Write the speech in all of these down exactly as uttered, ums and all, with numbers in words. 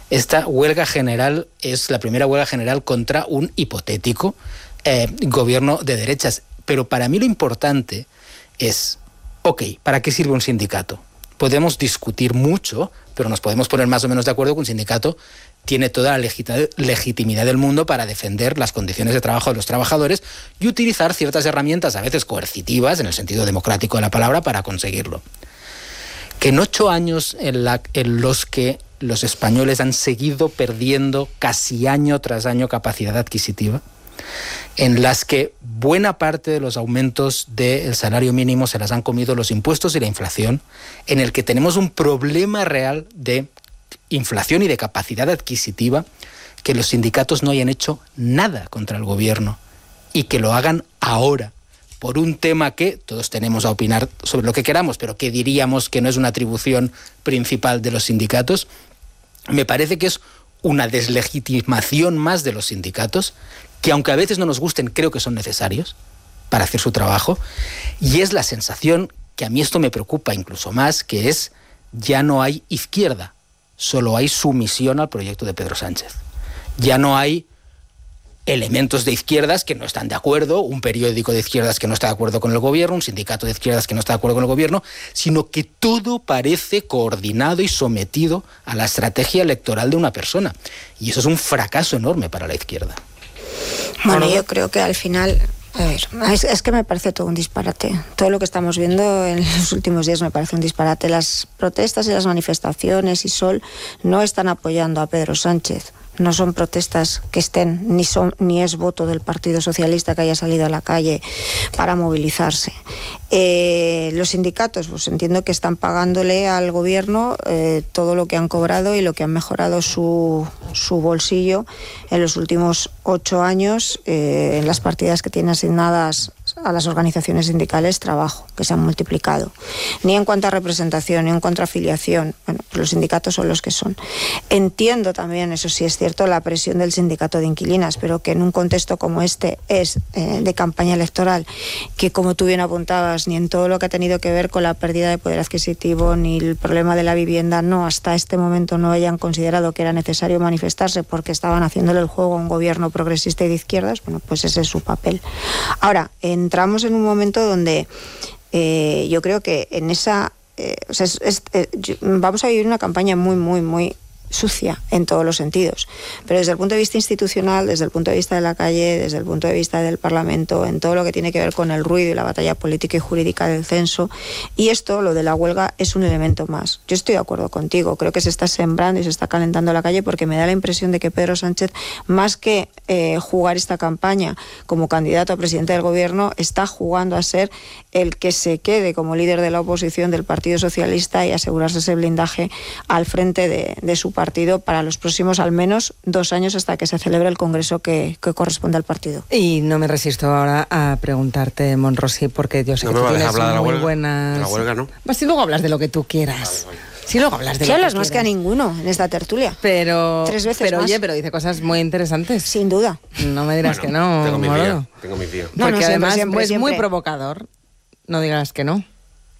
Esta huelga general es la primera huelga general contra un hipotético eh, gobierno de derechas. Pero para mí lo importante es, ok, ¿para qué sirve un sindicato? Podemos discutir mucho, pero nos podemos poner más o menos de acuerdo que un sindicato tiene toda la legitimidad del mundo para defender las condiciones de trabajo de los trabajadores y utilizar ciertas herramientas, a veces coercitivas, en el sentido democrático de la palabra, para conseguirlo. Que en ocho años en, la, en los que los españoles han seguido perdiendo casi año tras año capacidad adquisitiva, en las que buena parte de los aumentos del salario mínimo se las han comido los impuestos y la inflación, en el que tenemos un problema real de inflación y de capacidad adquisitiva, que los sindicatos no hayan hecho nada contra el gobierno y que lo hagan ahora por un tema que todos tenemos a opinar sobre lo que queramos, pero que diríamos que no es una atribución principal de los sindicatos, me parece que es una deslegitimación más de los sindicatos, que aunque a veces no nos gusten, creo que son necesarios para hacer su trabajo, y es la sensación que a mí esto me preocupa incluso más, que es ya no hay izquierda, solo hay sumisión al proyecto de Pedro Sánchez. Ya no hay elementos de izquierdas que no están de acuerdo, un periódico de izquierdas que no está de acuerdo con el gobierno, un sindicato de izquierdas que no está de acuerdo con el gobierno, sino que todo parece coordinado y sometido a la estrategia electoral de una persona. Y eso es un fracaso enorme para la izquierda. Bueno, yo creo que al final... A ver, es, es que me parece todo un disparate. Todo lo que estamos viendo en los últimos días me parece un disparate. Las protestas y las manifestaciones y Sol no están apoyando a Pedro Sánchez. No son protestas que estén, ni son ni es voto del Partido Socialista que haya salido a la calle para movilizarse. Eh, los sindicatos, pues entiendo que están pagándole al gobierno eh, todo lo que han cobrado y lo que han mejorado su, su bolsillo en los últimos ocho años eh, en las partidas que tienen asignadas a las organizaciones sindicales trabajo, que se han multiplicado. Ni en cuanto a representación, ni en cuanto a afiliación. Bueno, pues los sindicatos son los que son. Entiendo también, eso sí es cierto, la presión del sindicato de inquilinas, pero que en un contexto como este es eh, de campaña electoral, que como tú bien apuntabas, ni en todo lo que ha tenido que ver con la pérdida de poder adquisitivo, ni el problema de la vivienda, no, hasta este momento no hayan considerado que era necesario manifestarse porque estaban haciéndole el juego a un gobierno progresista y de izquierdas, bueno, pues ese es su papel. Ahora, entramos en un momento donde eh, yo creo que en esa... Eh, o sea, es, es, eh, vamos a vivir una campaña muy, muy, muy sucia en todos los sentidos, pero desde el punto de vista institucional, desde el punto de vista de la calle, desde el punto de vista del Parlamento, en todo lo que tiene que ver con el ruido y la batalla política y jurídica del censo, y esto, lo de la huelga, es un elemento más. Yo estoy de acuerdo contigo, creo que se está sembrando y se está calentando la calle porque me da la impresión de que Pedro Sánchez, más que eh, jugar esta campaña como candidato a presidente del gobierno, está jugando a ser el que se quede como líder de la oposición del Partido Socialista y asegurarse ese blindaje al frente de, de su partido para los próximos al menos dos años hasta que se celebre el congreso que, que corresponde al partido. Y no me resisto ahora a preguntarte, Monrosy, porque yo sé no que tú tienes hablar de la muy huelga. buenas... De la huelga, ¿no? Pues si luego hablas de lo que tú quieras. Vale, vale. Si luego hablas de Sí, lo que hablas más quieras. que a ninguno en esta tertulia. Pero, Tres veces pero más. oye, pero dice cosas muy interesantes. Sin duda. No me dirás Bueno, que no, tengo mis Morodo. días, tengo mis días. No, Porque no, siempre, además siempre, es siempre. muy provocador. No digas que no.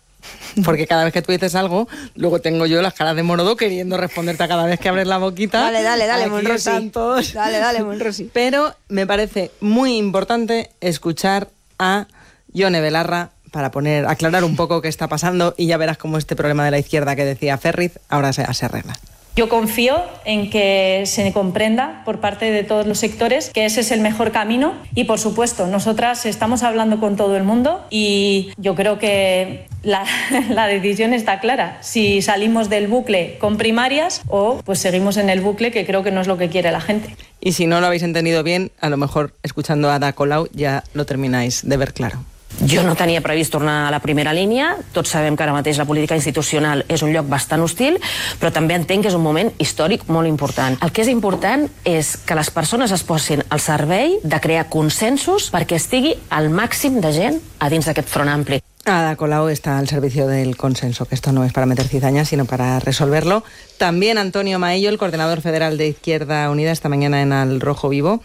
Porque cada vez que tú dices algo, luego tengo yo las caras de Morodo queriendo responderte a cada vez que abres la boquita. Dale, dale, dale, Aquí Monrosy. están todos. Dale, dale, Monrosy. Pero me parece muy importante escuchar a Yone Belarra para poner, aclarar un poco qué está pasando y ya verás cómo este problema de la izquierda que decía Ferriz ahora se, se arregla. Yo confío en que se comprenda por parte de todos los sectores que ese es el mejor camino y, por supuesto, nosotras estamos hablando con todo el mundo y yo creo que la, la decisión está clara. Si salimos del bucle con primarias o pues seguimos en el bucle, que creo que no es lo que quiere la gente. Y si no lo habéis entendido bien, a lo mejor escuchando a Ada Colau ya lo termináis de ver claro. Jo no tenia previst tornar a la primera línia, tots sabem que ara mateix la política institucional és un lloc bastant hostil, però també entenc que és un moment històric molt important. El que és important és que les persones es posin al servei de crear consensos perquè estigui el màxim de gent a dins d'aquest front ampli. Ada Colau está al servicio del consenso, que esto no es para meter cizañas, sino para resolverlo. También Antonio Maillo, el coordinador federal de Izquierda Unida, esta mañana en Al Rojo Vivo.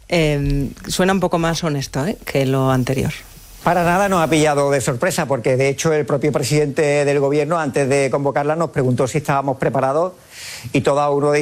Eh, suena un poco más honesto ¿eh? que lo anterior. Para nada nos ha pillado de sorpresa, porque de hecho el propio presidente del gobierno, antes de convocarla, nos preguntó si estábamos preparados y todo uno de